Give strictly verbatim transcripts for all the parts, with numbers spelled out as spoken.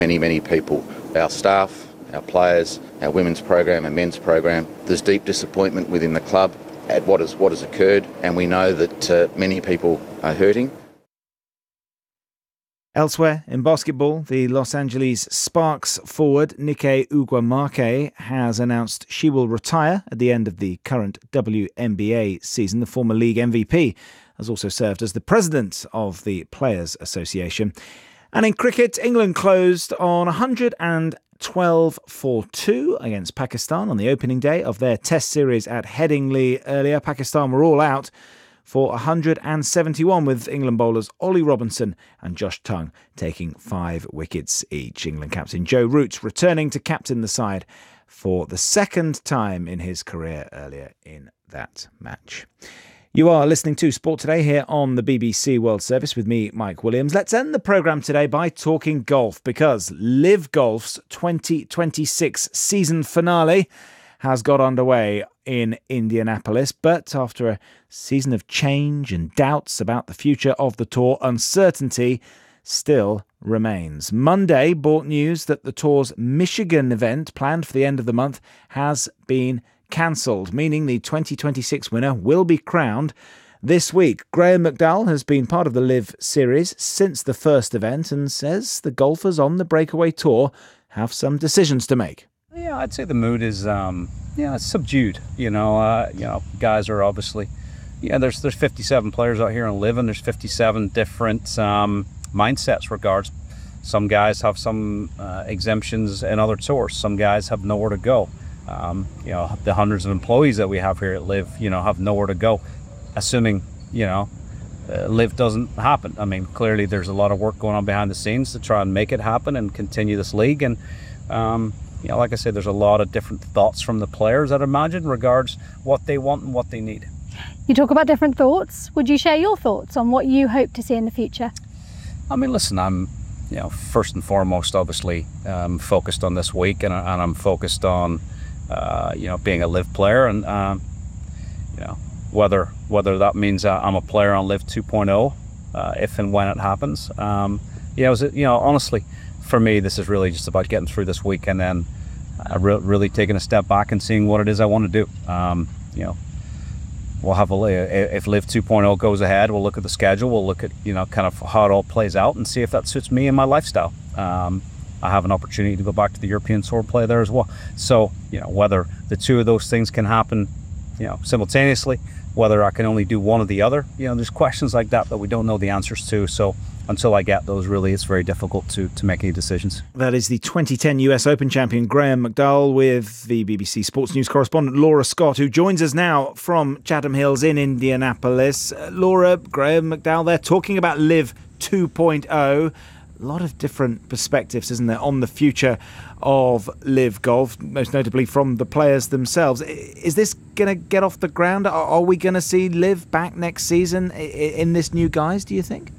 Many, many people, our staff, our players, our women's program and men's program, there's deep disappointment within the club at what has, what has occurred, and we know that uh, many people are hurting. Elsewhere in basketball, the Los Angeles Sparks forward Nike Uguamake has announced she will retire at the end of the current W N B A season. The former league M V P has also served as the president of the Players Association. And in cricket, England closed on one hundred twelve for two against Pakistan on the opening day of their Test series at Headingley earlier. Pakistan were all out for one hundred seventy-one, with England bowlers Ollie Robinson and Josh Tongue taking five wickets each. England captain Joe Root returning to captain the side for the second time in his career earlier in that match. You are listening to Sport Today here on the B B C World Service with me, Mike Williams. Let's end the programme today by talking golf, because Live Golf's twenty twenty-six season finale has got underway in Indianapolis, but after a season of change and doubts about the future of the tour, uncertainty still remains. Monday brought news that the tour's Michigan event, planned for the end of the month, has been cancelled, meaning the twenty twenty-six winner will be crowned this week. Graham McDowell has been part of the Live series since the first event and says the golfers on the breakaway tour have some decisions to make. Yeah, I'd say the mood is, um, yeah, it's subdued. You know, uh, you know, guys are obviously, yeah. There's there's fifty-seven players out here on Live, and there's fifty-seven different um, mindsets regards. Some guys have some uh, exemptions in other tours. Some guys have nowhere to go. Um, you know, the hundreds of employees that we have here at Live, you know, have nowhere to go. Assuming, you know, uh, Live doesn't happen. I mean, clearly there's a lot of work going on behind the scenes to try and make it happen and continue this league. And um, you know, like I said, there's a lot of different thoughts from the players, I'd imagine, regards what they want and what they need. You talk about different thoughts. Would you share your thoughts on what you hope to see in the future? I mean, listen, I'm, you know, first and foremost, obviously, um, focused on this week, and, and I'm focused on, uh, you know, being a Live player, and um, you know, whether whether that means uh, I'm a player on Live two point oh, uh, if and when it happens. Um, you know, you know, honestly, for me, this is really just about getting through this week and then uh, re- really taking a step back and seeing what it is I want to do. Um, you know, we'll have a if Live two point oh goes ahead, we'll look at the schedule, we'll look at, you know, kind of how it all plays out and see if that suits me and my lifestyle. Um, I have an opportunity to go back to the European Tour, play there as well. So, you know, whether the two of those things can happen, you know, simultaneously, whether I can only do one or the other, you know, there's questions like that that we don't know the answers to. So until I get those, really, it's very difficult to, to make any decisions. That is the twenty ten U S Open champion Graham McDowell with the B B C Sports News correspondent Laura Scott, who joins us now from Chatham Hills in Indianapolis. Uh, Laura, Graham McDowell, they're talking about Live two point oh. A lot of different perspectives, isn't there, on the future of Live Golf, most notably from the players themselves. Is this going to get off the ground? Are we going to see Live back next season in this new guise, do you think?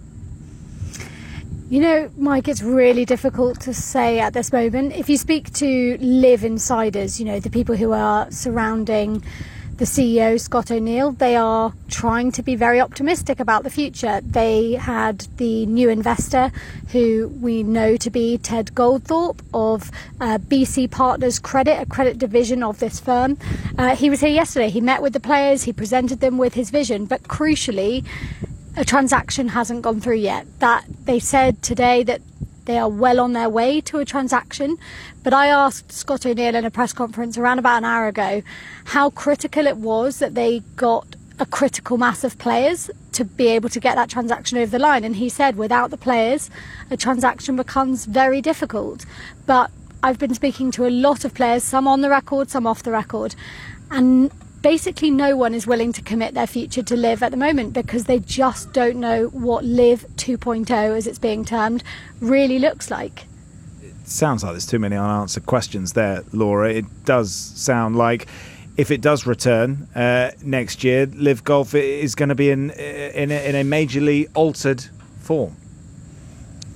You know, Mike, it's really difficult to say at this moment. If you speak to Live insiders, you know, the people who are surrounding the C E O, Scott O'Neill, they are trying to be very optimistic about the future. They had the new investor, who we know to be Ted Goldthorpe of uh, B C Partners Credit, a credit division of this firm. Uh, he was here yesterday. He met with the players. He presented them with his vision. But crucially, a transaction hasn't gone through yet. That they said today that they are well on their way to a transaction. But I asked Scott O'Neill in a press conference around about an hour ago how critical it was that they got a critical mass of players to be able to get that transaction over the line. And he said without the players, a transaction becomes very difficult. But I've been speaking to a lot of players, some on the record, some off the record. And basically no one is willing to commit their future to Live at the moment because they just don't know what Live two point oh, as it's being termed, really looks like. It sounds like there's too many unanswered questions there, Laura. It does sound like if it does return uh, next year, Live Golf is going to be in in a, in a majorly altered form.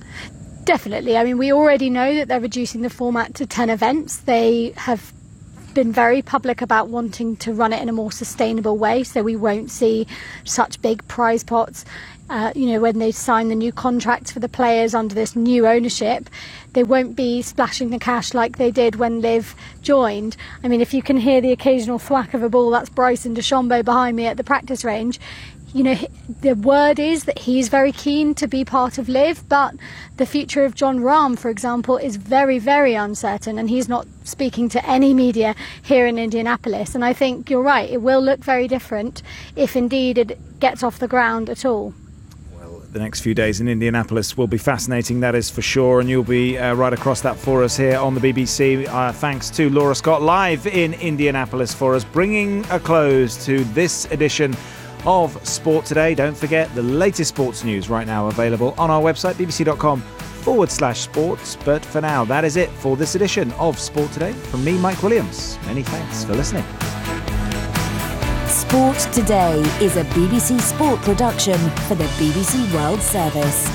Definitely. I mean, we already know that they're reducing the format to ten events. They have been very public about wanting to run it in a more sustainable way, so we won't see such big prize pots. Uh, you know, when they sign the new contracts for the players under this new ownership, they won't be splashing the cash like they did when Liv joined. I mean, if you can hear the occasional thwack of a ball, that's Bryson DeChambeau behind me at the practice range. You know, the word is that he's very keen to be part of Liv, but the future of Jon Rahm, for example, is very, very uncertain, and he's not speaking to any media here in Indianapolis. And I think you're right, it will look very different if indeed it gets off the ground at all. The next few days in Indianapolis will be fascinating, that is for sure, and you'll be uh, right across that for us here on the B B C. Uh, thanks to Laura Scott, live in Indianapolis for us, bringing a close to this edition of Sport Today. Don't forget the latest sports news right now available on our website, bbc.com forward slash sports. But for now, that is it for this edition of Sport Today. From me, Mike Williams, many thanks for listening. Sport Today is a B B C Sport production for the B B C World Service.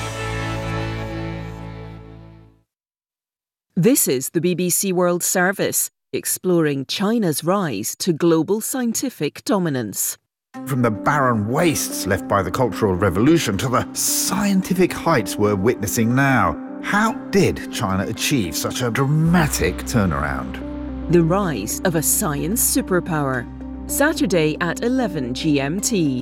This is the B B C World Service, exploring China's rise to global scientific dominance. From the barren wastes left by the Cultural Revolution to the scientific heights we're witnessing now, how did China achieve such a dramatic turnaround? The rise of a science superpower. Saturday at eleven G M T.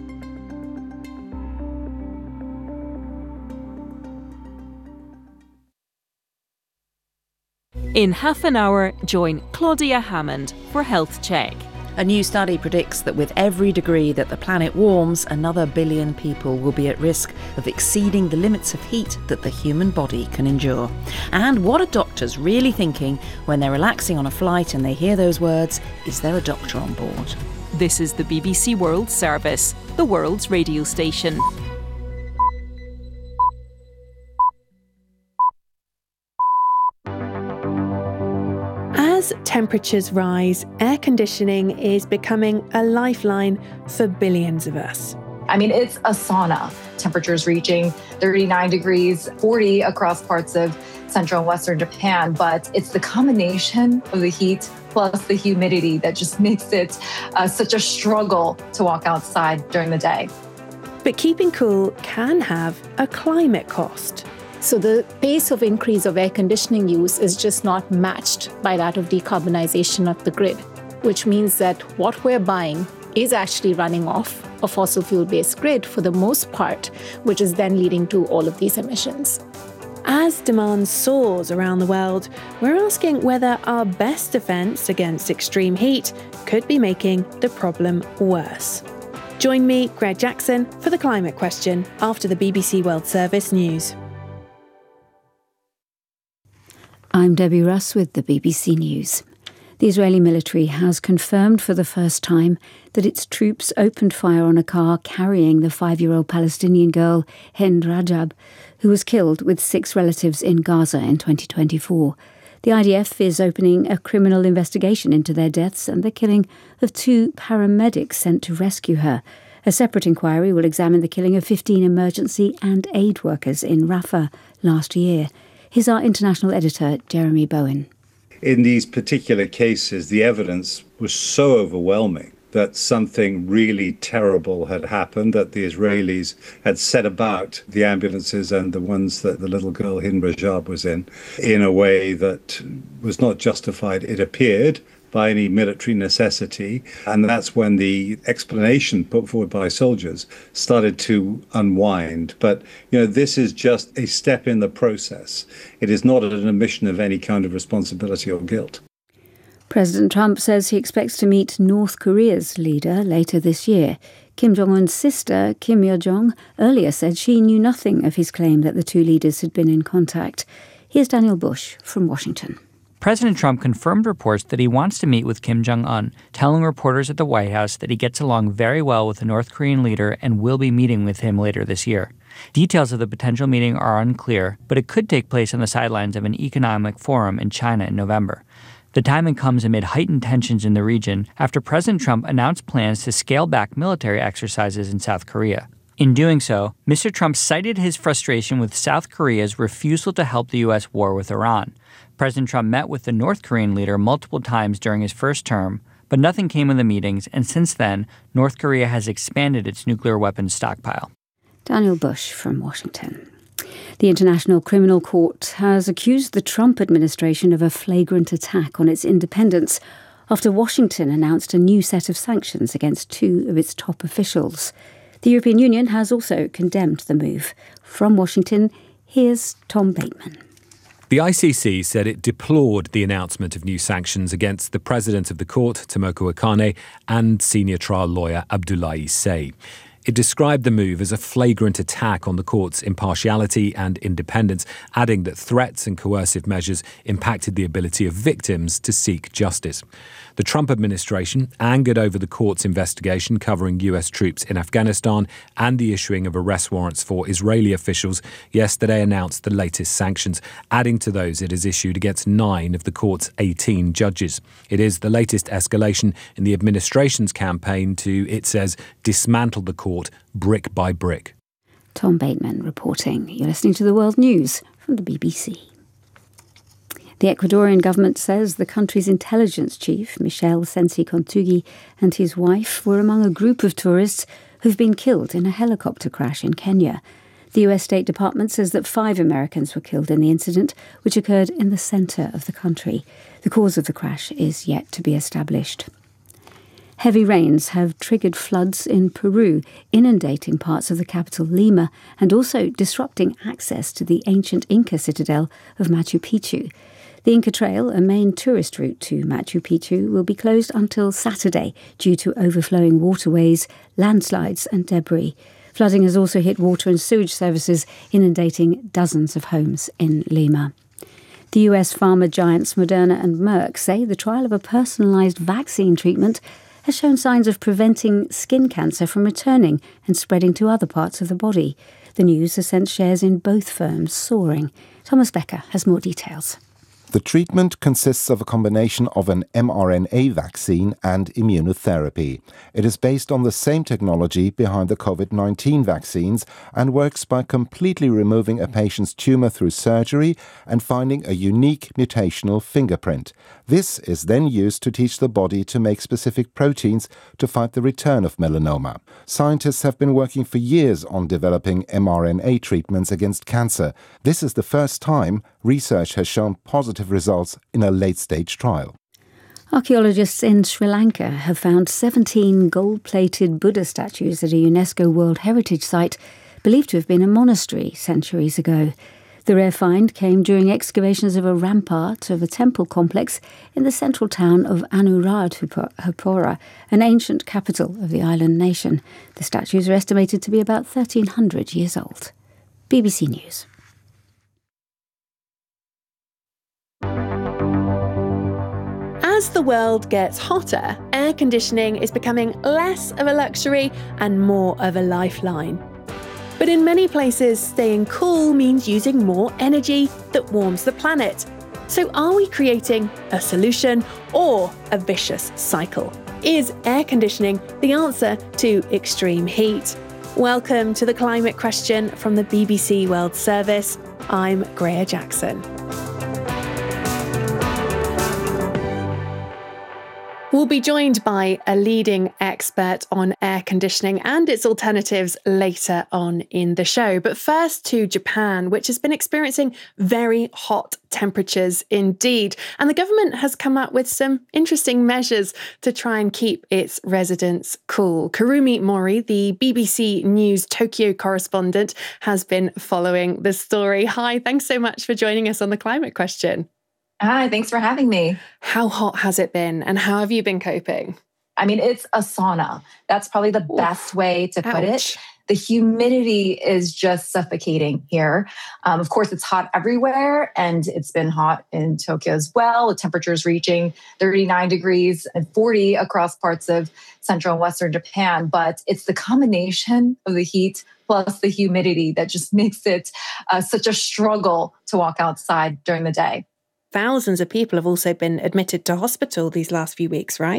In half an hour, join Claudia Hammond for Health Check. A new study predicts that with every degree that the planet warms, another billion people will be at risk of exceeding the limits of heat that the human body can endure. And what are doctors really thinking when they're relaxing on a flight and they hear those words, "Is there a doctor on board?" This is the B B C World Service, the world's radio station. As temperatures rise, air conditioning is becoming a lifeline for billions of us. I mean, it's a sauna. Temperatures reaching thirty-nine degrees, forty across parts of central and western Japan. But it's the combination of the heat plus the humidity that just makes it uh, such a struggle to walk outside during the day. But keeping cool can have a climate cost. So the pace of increase of air conditioning use is just not matched by that of decarbonization of the grid, which means that what we're buying is actually running off a fossil fuel-based grid for the most part, which is then leading to all of these emissions. As demand soars around the world, we're asking whether our best defense against extreme heat could be making the problem worse. Join me, Greg Jackson, for the climate question after the B B C World Service news. I'm Debbie Russ with the B B C News. The Israeli military has confirmed for the first time that its troops opened fire on a car carrying the five-year-old Palestinian girl Hind Rajab, who was killed with six relatives in Gaza in twenty twenty-four. The I D F is opening a criminal investigation into their deaths and the killing of two paramedics sent to rescue her. A separate inquiry will examine the killing of fifteen emergency and aid workers in Rafah last year. Here's our international editor, Jeremy Bowen. In these particular cases, the evidence was so overwhelming that something really terrible had happened, that the Israelis had set about the ambulances and the ones that the little girl Hind Rajab was in, in a way that was not justified, it appeared, by any military necessity. And that's when the explanation put forward by soldiers started to unwind. But, you know, this is just a step in the process. It is not an admission of any kind of responsibility or guilt. President Trump says he expects to meet North Korea's leader later this year. Kim Jong-un's sister, Kim Yo-jong, earlier said she knew nothing of his claim that the two leaders had been in contact. Here's Daniel Bush from Washington. President Trump confirmed reports that he wants to meet with Kim Jong-un, telling reporters at the White House that he gets along very well with the North Korean leader and will be meeting with him later this year. Details of the potential meeting are unclear, but it could take place on the sidelines of an economic forum in China in November. The timing comes amid heightened tensions in the region after President Trump announced plans to scale back military exercises in South Korea. In doing so, Mister Trump cited his frustration with South Korea's refusal to help the U S war with Iran. President Trump met with the North Korean leader multiple times during his first term, but nothing came of the meetings, and since then, North Korea has expanded its nuclear weapons stockpile. Daniel Bush from Washington. The International Criminal Court has accused the Trump administration of a flagrant attack on its independence after Washington announced a new set of sanctions against two of its top officials. The European Union has also condemned the move. From Washington, here's Tom Bateman. The I C C said it deplored the announcement of new sanctions against the president of the court, Tomoko Akane, and senior trial lawyer Abdoulaye Sey. It described the move as a flagrant attack on the court's impartiality and independence, adding that threats and coercive measures impacted the ability of victims to seek justice. The Trump administration, angered over the court's investigation covering U S troops in Afghanistan and the issuing of arrest warrants for Israeli officials, yesterday announced the latest sanctions, adding to those it has issued against nine of the court's eighteen judges. It is the latest escalation in the administration's campaign to, it says, dismantle the court brick by brick. Tom Bateman reporting. You're listening to the World News from the B B C. The Ecuadorian government says the country's intelligence chief, Michel Sensi-Kontugui, and his wife were among a group of tourists who've been killed in a helicopter crash in Kenya. The U S State Department says that five Americans were killed in the incident, which occurred in the centre of the country. The cause of the crash is yet to be established. Heavy rains have triggered floods in Peru, inundating parts of the capital Lima and also disrupting access to the ancient Inca citadel of Machu Picchu. The Inca Trail, a main tourist route to Machu Picchu, will be closed until Saturday due to overflowing waterways, landslides and debris. Flooding has also hit water and sewage services, inundating dozens of homes in Lima. The U S pharma giants Moderna and Merck say the trial of a personalised vaccine treatment has shown signs of preventing skin cancer from returning and spreading to other parts of the body. The news has sent shares in both firms soaring. Thomas Becker has more details. The treatment consists of a combination of an mRNA vaccine and immunotherapy. It is based on the same technology behind the COVID nineteen vaccines and works by completely removing a patient's tumour through surgery and finding a unique mutational fingerprint. This is then used to teach the body to make specific proteins to fight the return of melanoma. Scientists have been working for years on developing mRNA treatments against cancer. This is the first time research has shown positive results in a late-stage trial. Archaeologists in Sri Lanka have found seventeen gold-plated Buddha statues at a UNESCO World Heritage Site believed to have been a monastery centuries ago. The rare find came during excavations of a rampart of a temple complex in the central town of Anuradhapura, an ancient capital of the island nation. The statues are estimated to be about thirteen hundred years old. B B C News. As the world gets hotter, air conditioning is becoming less of a luxury and more of a lifeline. But in many places, staying cool means using more energy that warms the planet. So are we creating a solution or a vicious cycle? Is air conditioning the answer to extreme heat? Welcome to The Climate Question from the B B C World Service. I'm Greer Jackson. We'll be joined by a leading expert on air conditioning and its alternatives later on in the show. But first to Japan, which has been experiencing very hot temperatures indeed. And the government has come up with some interesting measures to try and keep its residents cool. Kurumi Mori, the B B C News Tokyo correspondent, has been following the story. Hi, thanks so much for joining us on The Climate Question. Hi, thanks for having me. How hot has it been and how have you been coping? I mean, it's a sauna. That's probably the Oof. best way to put Ouch. it. The humidity is just suffocating here. Um, of course, it's hot everywhere, and it's been hot in Tokyo as well, with temperatures reaching thirty-nine degrees and forty across parts of central and western Japan. But it's the combination of the heat plus the humidity that just makes it uh, such a struggle to walk outside during the day. Thousands of people have also been admitted to hospital these last few weeks, right?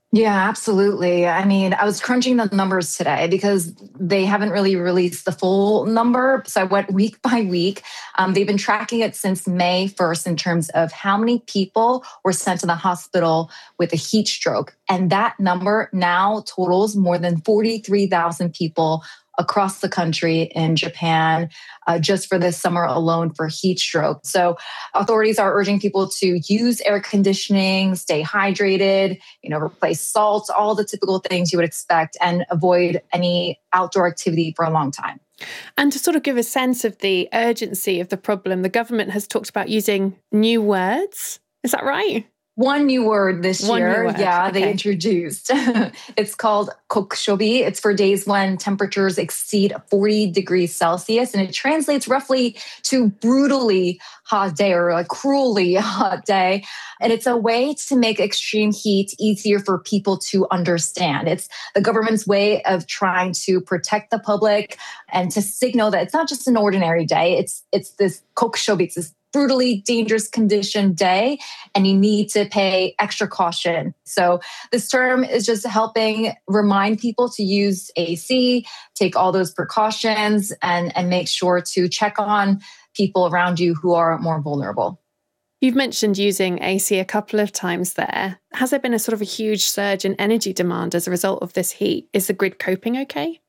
Yeah, absolutely. I mean, I was crunching the numbers today because they haven't really released the full number. So I went week by week. Um, they've been tracking it since May first in terms of how many people were sent to the hospital with a heat stroke. And that number now totals more than forty-three thousand people across the country in Japan uh, just for this summer alone for heat stroke. So authorities are urging people to use air conditioning, stay hydrated, you know, replace salt, all the typical things you would expect, and avoid any outdoor activity for a long time. And to sort of give a sense of the urgency of the problem, the government has talked about using new words. Is that right? One new word this One year, new word. yeah, Okay. they introduced. It's called kokushobi. It's for days when temperatures exceed forty degrees Celsius, and it translates roughly to brutally hot day or a cruelly hot day. And it's a way to make extreme heat easier for people to understand. It's the government's way of trying to protect the public and to signal that it's not just an ordinary day. It's it's this kokushobi. It's this brutally dangerous condition day, and you need to pay extra caution. So this term is just helping remind people to use A C, take all those precautions, and, and make sure to check on people around you who are more vulnerable. You've mentioned using A C a couple of times there. Has there been a sort of a huge surge in energy demand as a result of this heat? Is the grid coping okay?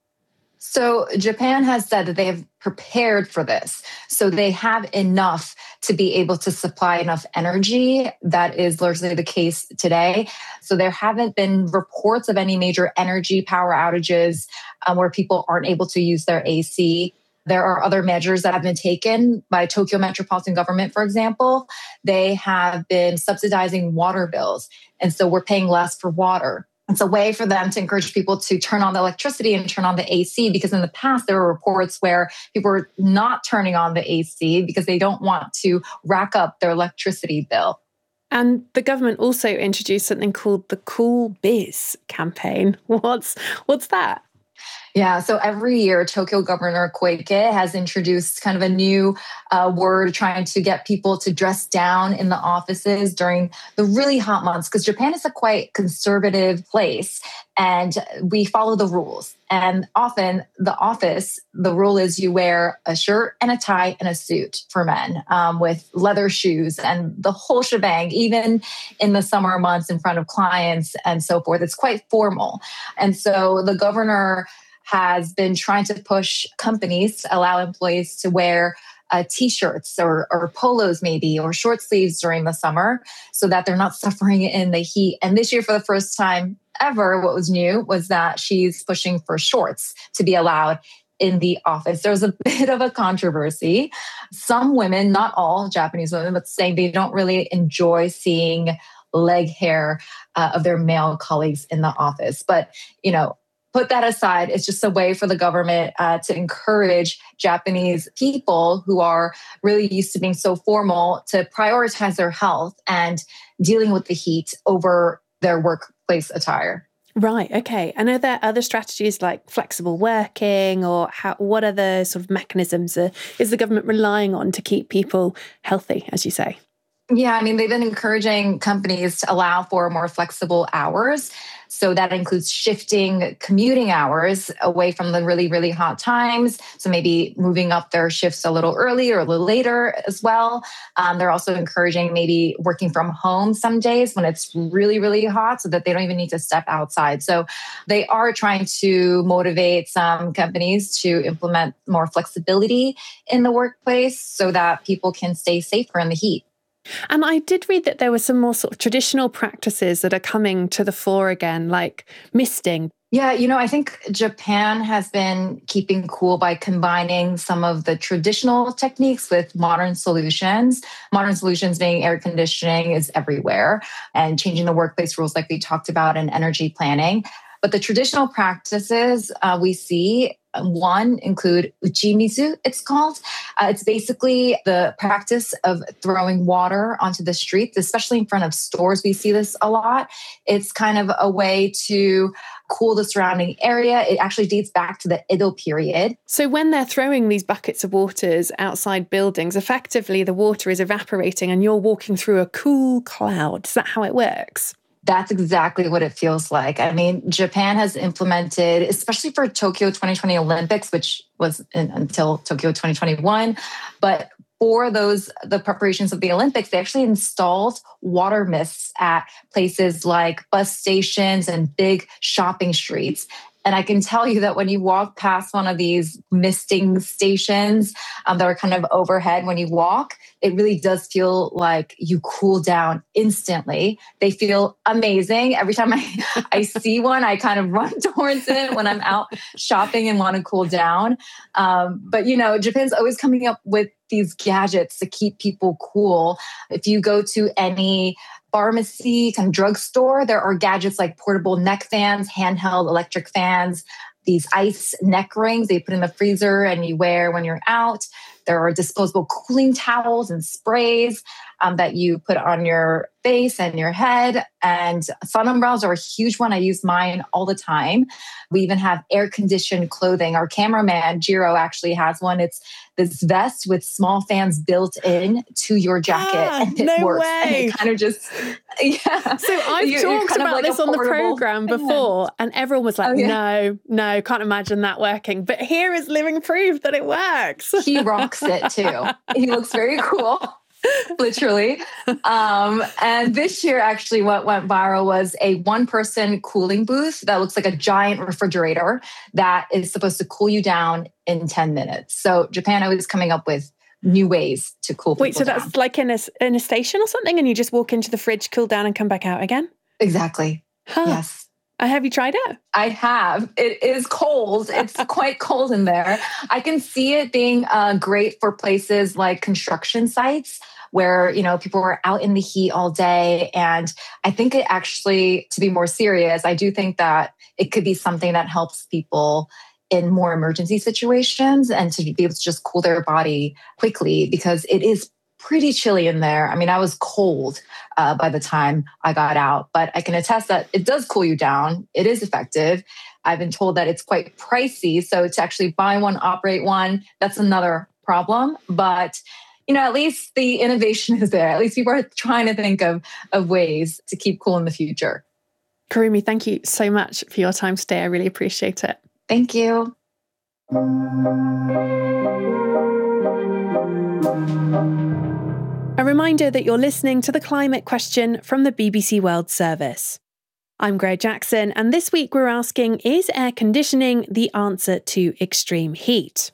So Japan has said that they have prepared for this. So they have enough to be able to supply enough energy. That is largely the case today. So there haven't been reports of any major energy power outages um, where people aren't able to use their A C. There are other measures that have been taken by Tokyo Metropolitan Government, for example. They have been subsidizing water bills. And so we're paying less for water. It's a way for them to encourage people to turn on the electricity and turn on the A C, because in the past there were reports where people were not turning on the A C because they don't want to rack up their electricity bill. And the government also introduced something called the Cool Biz campaign. What's what's that? Yeah, so every year, Tokyo Governor Koike has introduced kind of a new uh, word trying to get people to dress down in the offices during the really hot months, because Japan is a quite conservative place and we follow the rules. And often the office, the rule is you wear a shirt and a tie and a suit for men um, with leather shoes and the whole shebang, even in the summer months in front of clients and so forth. It's quite formal. And so the governor has been trying to push companies to allow employees to wear uh, t-shirts or, or polos maybe, or short sleeves during the summer so that they're not suffering in the heat. And this year, for the first time ever, what was new was that she's pushing for shorts to be allowed in the office. There was a bit of a controversy. Some women, not all Japanese women, but saying they don't really enjoy seeing leg hair uh, of their male colleagues in the office. But, you know, put that aside, it's just a way for the government uh, to encourage Japanese people who are really used to being so formal to prioritize their health and dealing with the heat over their workplace attire. Right, okay. And are there other strategies like flexible working, or how, what other sort of mechanisms uh, is the government relying on to keep people healthy, as you say? Yeah, I mean, they've been encouraging companies to allow for more flexible hours. So that includes shifting commuting hours away from the really, really hot times. So maybe moving up their shifts a little early or a little later as well. Um, they're also encouraging maybe working from home some days when it's really, really hot so that they don't even need to step outside. So they are trying to motivate some companies to implement more flexibility in the workplace so that people can stay safer in the heat. And I did read that there were some more sort of traditional practices that are coming to the fore again, like misting. Yeah, you know, I think Japan has been keeping cool by combining some of the traditional techniques with modern solutions. Modern solutions being air conditioning is everywhere, and changing the workplace rules like we talked about, and energy planning. But the traditional practices uh, we see, one, include uchimizu, it's called. Uh, it's basically the practice of throwing water onto the streets, especially in front of stores. We see this a lot. It's kind of a way to cool the surrounding area. It actually dates back to the Edo period. So when they're throwing these buckets of waters outside buildings, effectively the water is evaporating and you're walking through a cool cloud. Is that how it works? That's exactly what it feels like. I mean, Japan has implemented, especially for Tokyo twenty twenty Olympics, which was in, until Tokyo twenty twenty-one, but for those, the preparations of the Olympics, they actually installed water mists at places like bus stations and big shopping streets. And I can tell you that when you walk past one of these misting stations um, that are kind of overhead when you walk, it really does feel like you cool down instantly. They feel amazing. Every time I, I see one, I kind of run towards it when I'm out shopping and want to cool down. Um, but, you know, Japan's always coming up with these gadgets to keep people cool. If you go to any pharmacy, kind of drugstore, there are gadgets like portable neck fans, handheld electric fans, these ice neck rings they put in the freezer and you wear when you're out. There are disposable cooling towels and sprays um, that you put on your face and your head. And sun umbrellas are a huge one. I use mine all the time. We even have air-conditioned clothing. Our cameraman, Jiro, actually has one. It's this vest with small fans built in to your jacket. Ah, and it no works. way. And it kind of just, yeah. So I've You're- you're talked kind of about like this a on the portable- program before, and everyone was like, Oh, yeah. no, no, can't imagine that working. But here is living proof that it works. He rocks it too. He looks very cool, literally. Um, and this year, actually, what went viral was a one-person cooling booth that looks like a giant refrigerator that is supposed to cool you down in ten minutes. So Japan always coming up with new ways to cool people Wait, so down. that's like in a, in a station or something, and you just walk into the fridge, cool down, and come back out again? Exactly. Huh. Yes. Uh, Have you tried it? I have. It is cold. It's quite cold in there. I can see it being uh, great for places like construction sites where, you know, people are out in the heat all day. And I think it actually, to be more serious, I do think that it could be something that helps people in more emergency situations and to be able to just cool their body quickly because it is pretty chilly in there. I mean, I was cold uh, by the time I got out, but I can attest that it does cool you down. It is effective. I've been told that it's quite pricey. So to actually buy one, operate one, that's another problem. But, you know, at least the innovation is there. At least people are trying to think of, of ways to keep cool in the future. Kurumi, thank you so much for your time today. I really appreciate it. Thank you. A reminder that you're listening to The Climate Question from the B B C World Service. I'm Greg Jackson, and this week we're asking, is air conditioning the answer to extreme heat?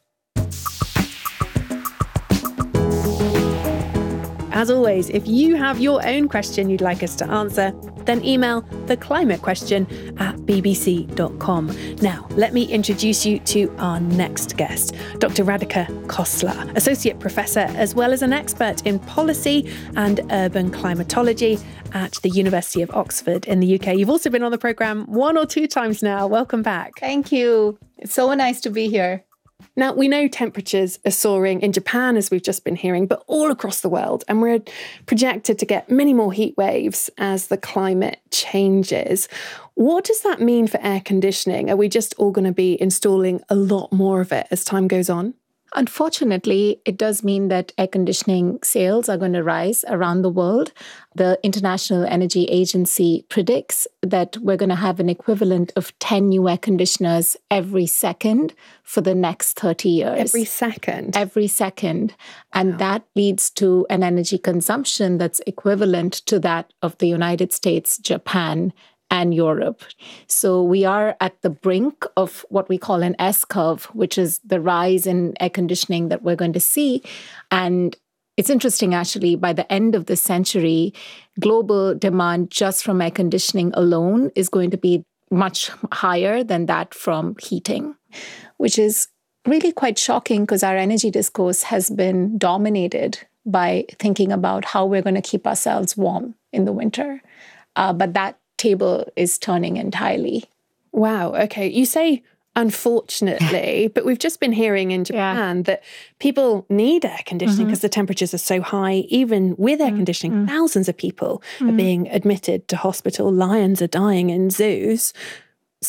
As always, if you have your own question you'd like us to answer, then email theclimatequestion at b b c dot com. Now, let me introduce you to our next guest, Doctor Radhika Khosla, Associate Professor as well as an expert in policy and urban climatology at the University of Oxford in the U K. You've also been on the programme one or two times now. Welcome back. Thank you. It's so nice to be here. Now, we know temperatures are soaring in Japan, as we've just been hearing, but all across the world. And we're projected to get many more heat waves as the climate changes. What does that mean for air conditioning? Are we just all going to be installing a lot more of it as time goes on? Unfortunately, it does mean that air conditioning sales are going to rise around the world. The International Energy Agency predicts that we're going to have an equivalent of ten new air conditioners every second for the next thirty years. Every second? Every second. And wow. That leads to an energy consumption that's equivalent to that of the United States, Japan, and Europe. So we are at the brink of what we call an S-curve, which is the rise in air conditioning that we're going to see. And it's interesting, actually, by the end of the century, global demand just from air conditioning alone is going to be much higher than that from heating, which is really quite shocking because our energy discourse has been dominated by thinking about how we're going to keep ourselves warm in the winter. Uh, but that table is turning entirely. Wow. Okay. You say unfortunately, but we've just been hearing in Japan yeah. that people need air conditioning because mm-hmm. the temperatures are so high. Even with air mm-hmm. conditioning, thousands of people mm-hmm. are being admitted to hospital. Lions are dying in zoos. So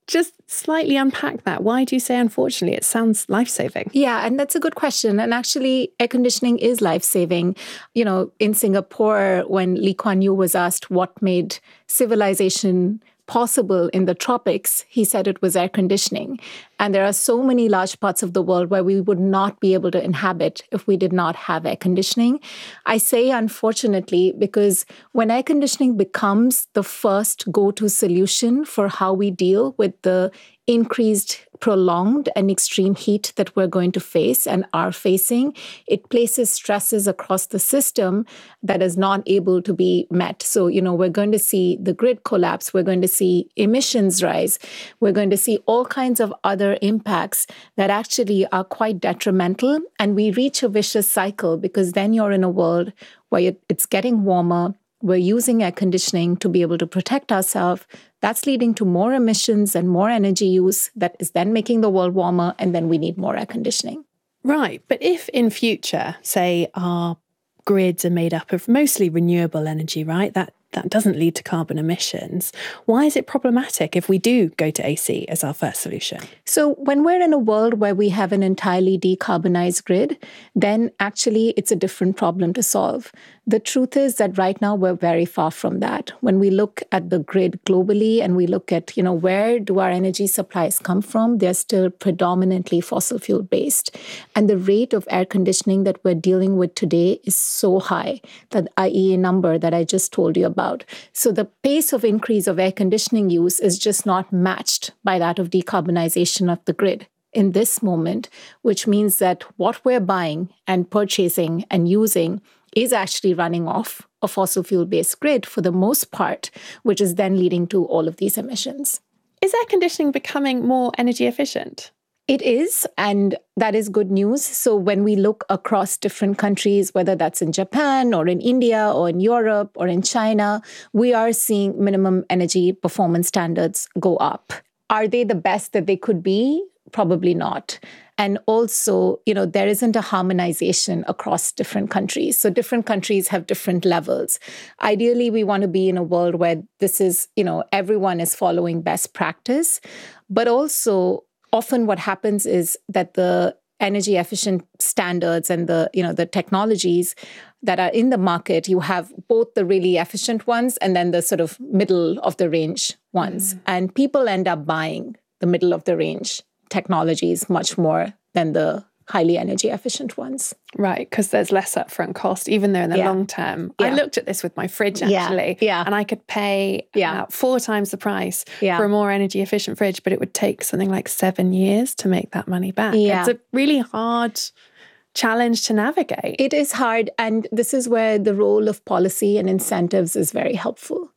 just slightly unpack that? Why do you say unfortunately? It sounds life-saving. Yeah, and that's a good question. And actually, air conditioning is life-saving. You know, in Singapore, when Lee Kuan Yew was asked what made civilization possible in the tropics, he said it was air conditioning. And there are so many large parts of the world where we would not be able to inhabit if we did not have air conditioning. I say unfortunately because when air conditioning becomes the first go-to solution for how we deal with the increased, prolonged and extreme heat that we're going to face and are facing, it places stresses across the system that is not able to be met. So, you know, we're going to see the grid collapse. We're going to see emissions rise. We're going to see all kinds of other impacts that actually are quite detrimental. And we reach a vicious cycle because then you're in a world where it's getting warmer. We're using air conditioning to be able to protect ourselves. That's leading to more emissions and more energy use that is then making the world warmer, and then we need more air conditioning. Right. But if in future, say, our grids are made up of mostly renewable energy, right, that that doesn't lead to carbon emissions, why is it problematic if we do go to A C as our first solution? So when we're in a world where we have an entirely decarbonized grid, then actually it's a different problem to solve. The truth is that right now we're very far from that. When we look at the grid globally and we look at, you know, where do our energy supplies come from, they're still predominantly fossil fuel based. And the rate of air conditioning that we're dealing with today is so high, that I E A number that I just told you about. So the pace of increase of air conditioning use is just not matched by that of decarbonization of the grid in this moment, which means that what we're buying and purchasing and using is actually running off a fossil fuel-based grid for the most part, which is then leading to all of these emissions. Is air conditioning becoming more energy efficient? It is, and that is good news. So when we look across different countries, whether that's in Japan or in India or in Europe or in China, we are seeing minimum energy performance standards go up. Are they the best that they could be? Probably not. And also, you know, there isn't a harmonization across different countries. So different countries have different levels. Ideally, we want to be in a world where this is, you know, everyone is following best practice. But also, often what happens is that the energy efficient standards and the, you know, the technologies that are in the market, you have both the really efficient ones and then the sort of middle of the range ones. Mm. And people end up buying the middle of the range technologies much more than the highly energy efficient ones. Right, because there's less upfront cost, even though in the yeah. long term, yeah. I looked at this with my fridge actually, yeah. Yeah. and I could pay yeah. about four times the price yeah. for a more energy efficient fridge, but it would take something like seven years to make that money back. Yeah. It's a really hard challenge to navigate. It is hard, and this is where the role of policy and incentives is very helpful.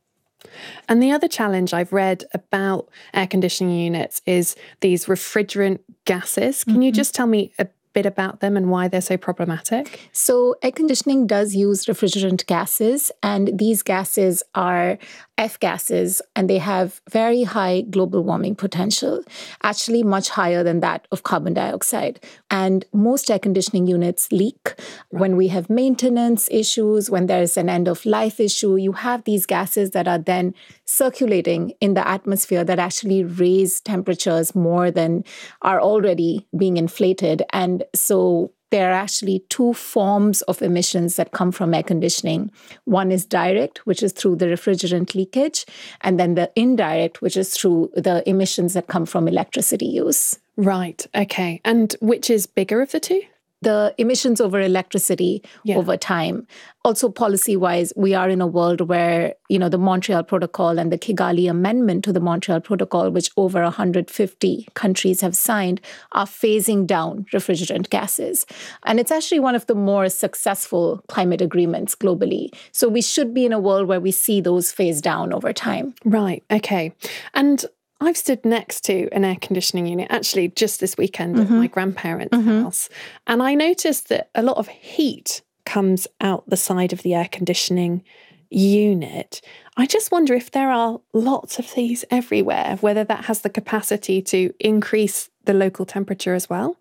And the other challenge I've read about air conditioning units is these refrigerant gases. Can mm-hmm. you just tell me a bit about them and why they're so problematic? So air conditioning does use refrigerant gases, and these gases are F gases, and they have very high global warming potential, actually much higher than that of carbon dioxide. And most air conditioning units leak. Right. When we have maintenance issues, when there's an end-of-life issue, you have these gases that are then circulating in the atmosphere that actually raise temperatures more than are already being inflated. And so there are actually two forms of emissions that come from air conditioning. One is direct, which is through the refrigerant leakage, and then the indirect, which is through the emissions that come from electricity use. Right. Okay. And which is bigger of the two? The emissions over electricity yeah. over time. Also, policy-wise, we are in a world where, you know, the Montreal Protocol and the Kigali Amendment to the Montreal Protocol, which over one hundred fifty countries have signed, are phasing down refrigerant gases. And it's actually one of the more successful climate agreements globally. So we should be in a world where we see those phase down over time. Right. Okay. And I've stood next to an air conditioning unit, actually just this weekend mm-hmm. at my grandparents' mm-hmm. house. And I noticed that a lot of heat comes out the side of the air conditioning unit. I just wonder if there are lots of these everywhere, whether that has the capacity to increase the local temperature as well.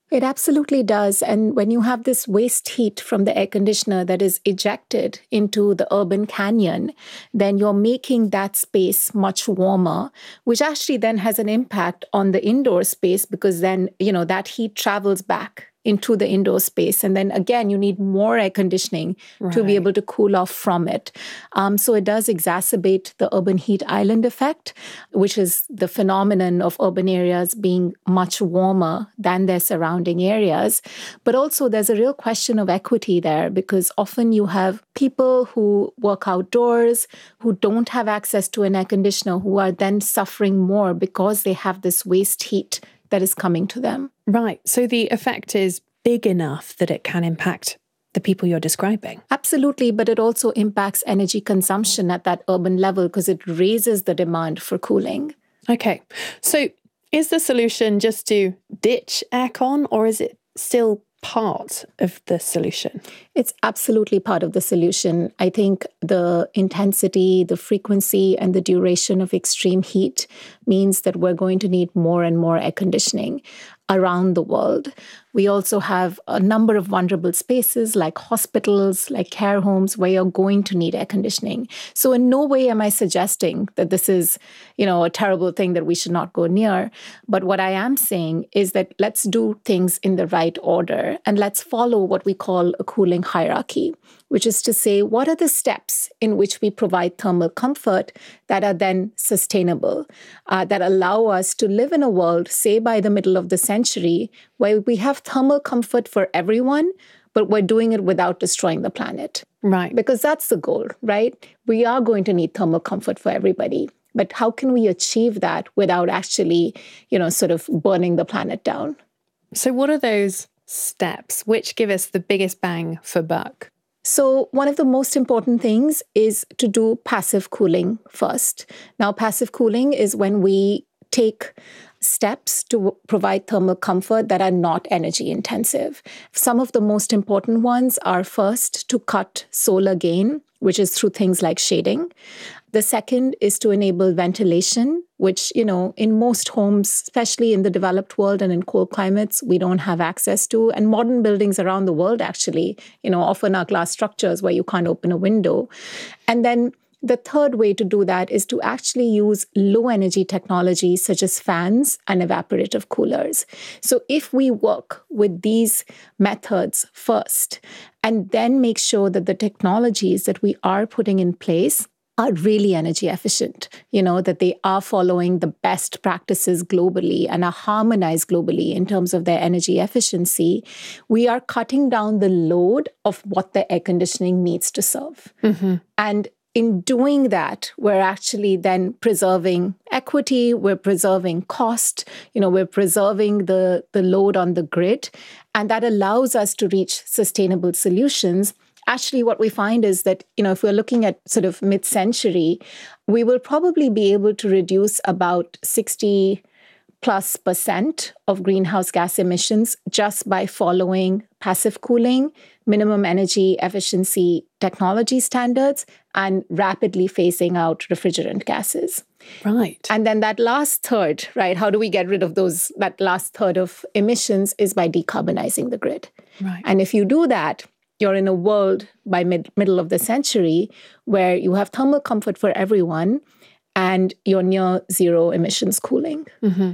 It absolutely does. And when you have this waste heat from the air conditioner that is ejected into the urban canyon, then you're making that space much warmer, which actually then has an impact on the indoor space because then, you know, that heat travels back into the indoor space. And then again, you need more air conditioning right. to be able to cool off from it. Um, so it does exacerbate the urban heat island effect, which is the phenomenon of urban areas being much warmer than their surrounding areas. But also there's a real question of equity there because often you have people who work outdoors, who don't have access to an air conditioner, who are then suffering more because they have this waste heat that is coming to them. Right. So the effect is big enough that it can impact the people you're describing. Absolutely. But it also impacts energy consumption at that urban level because it raises the demand for cooling. Okay. So is the solution just to ditch aircon or is it still part of the solution? It's absolutely part of the solution. I think the intensity, the frequency, and the duration of extreme heat means that we're going to need more and more air conditioning around the world. We also have a number of vulnerable spaces like hospitals, like care homes, where you're going to need air conditioning. So in no way am I suggesting that this is, you know, a terrible thing that we should not go near. But what I am saying is that let's do things in the right order and let's follow what we call a cooling hierarchy, which is to say, what are the steps in which we provide thermal comfort that are then sustainable, uh, that allow us to live in a world, say by the middle of the century, where we have thermal comfort for everyone, but we're doing it without destroying the planet. Right. Because that's the goal, right? We are going to need thermal comfort for everybody. But how can we achieve that without actually, you know, sort of burning the planet down? So what are those steps which give us the biggest bang for buck? So one of the most important things is to do passive cooling first. Now, passive cooling is when we take steps to provide thermal comfort that are not energy intensive. Some of the most important ones are first to cut solar gain, which is through things like shading. The second is to enable ventilation, which, you know, in most homes, especially in the developed world and in cold climates, we don't have access to. And modern buildings around the world actually, you know, often are glass structures where you can't open a window. And then the third way to do that is to actually use low energy technologies such as fans and evaporative coolers. So if we work with these methods first and then make sure that the technologies that we are putting in place are really energy efficient, you know, that they are following the best practices globally and are harmonized globally in terms of their energy efficiency, we are cutting down the load of what the air conditioning needs to serve. Mm-hmm. And in doing that, we're actually then preserving equity, we're preserving cost, you know, we're preserving the, the load on the grid, and that allows us to reach sustainable solutions. Actually, what we find is that, you know, if we're looking at sort of mid-century, we will probably be able to reduce about sixty plus percent of greenhouse gas emissions just by following passive cooling, minimum energy efficiency technology standards, and rapidly phasing out refrigerant gases. Right. And then that last third, right, how do we get rid of those, that last third of emissions is by decarbonizing the grid. Right. And if you do that, you're in a world by mid, middle of the century where you have thermal comfort for everyone and you're near zero emissions cooling. Mm-hmm.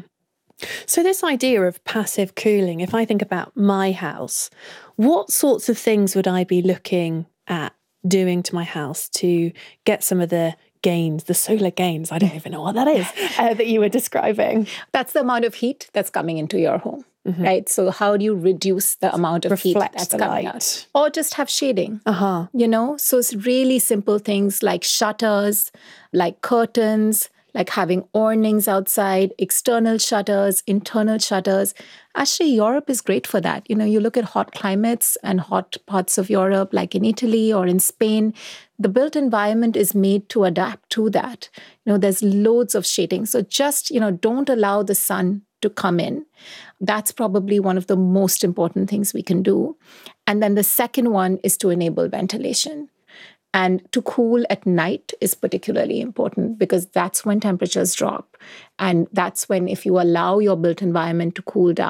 So this idea of passive cooling, if I think about my house, what sorts of things would I be looking at doing to my house to get some of the gains, the solar gains, I don't even know what that is, uh, that you were describing? That's the amount of heat that's coming into your home. Mm-hmm. Right? So how do you reduce the amount of Reflect heat that's the coming light. out? Or just have shading, uh-huh. you know? So it's really simple things like shutters, like curtains, like having awnings outside, external shutters, internal shutters. Actually, Europe is great for that. You know, you look at hot climates and hot parts of Europe, like in Italy or in Spain, the built environment is made to adapt to that. You know, there's loads of shading. So just, you know, don't allow the sun to come in. That's probably one of the most important things we can do. And then the second one is to enable ventilation. And to cool at night is particularly important because that's when temperatures drop. And that's when, if you allow your built environment to cool down,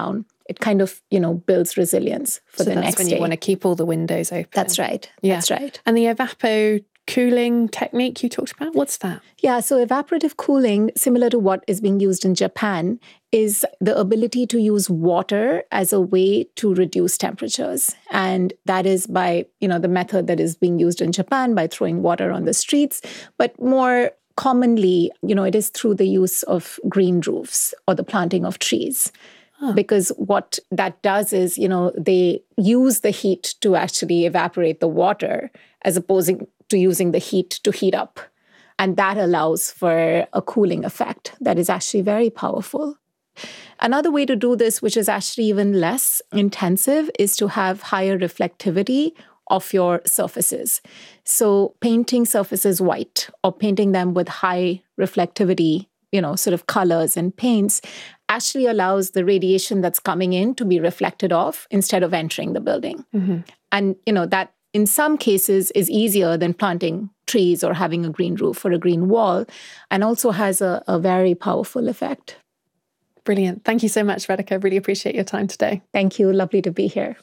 it kind of, you know, builds resilience for so the that's next when day. You want to keep all the windows open. That's right. Yeah. That's right. And the evapo cooling technique you talked about, what's that? Yeah, so evaporative cooling, similar to what is being used in Japan, is the ability to use water as a way to reduce temperatures. And that is by, you know, the method that is being used in Japan by throwing water on the streets. But more commonly, you know, it is through the use of green roofs or the planting of trees. Huh. Because what that does is, you know, they use the heat to actually evaporate the water as opposed to using the heat to heat up. And that allows for a cooling effect that is actually very powerful. Another way to do this, which is actually even less intensive, is to have higher reflectivity of your surfaces. So painting surfaces white or painting them with high reflectivity, you know, sort of colors and paints actually allows the radiation that's coming in to be reflected off instead of entering the building. Mm-hmm. And, you know, that in some cases is easier than planting trees or having a green roof or a green wall, and also has a, a very powerful effect. Brilliant. Thank you so much, Radhika. Really appreciate your time today. Thank you. Lovely to be here.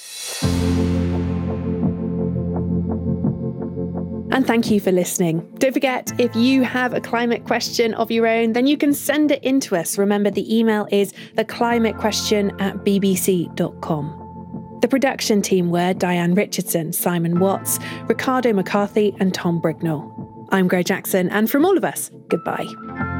And thank you for listening. Don't forget, if you have a climate question of your own, then you can send it in to us. Remember, the email is theclimatequestion at b b c dot com. The production team were Diane Richardson, Simon Watts, Ricardo McCarthy and Tom Brignall. I'm Greg Jackson, and from all of us, goodbye.